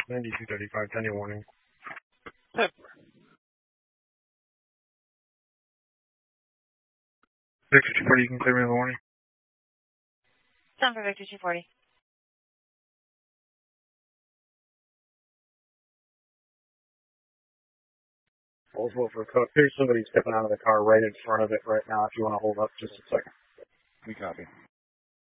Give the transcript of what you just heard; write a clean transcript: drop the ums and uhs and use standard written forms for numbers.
9235, 10 your warning. Victor 240, you can clear me in the warning. Sound for Victor 240. Allsville for code. There's somebody stepping out of the car right in front of it right now if you want to hold up just a second. We copy.